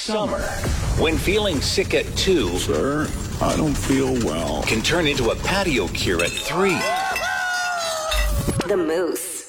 Summer, when feeling sick at 2, Sir, I don't feel well. can turn into a patio cure at 3. The Moose.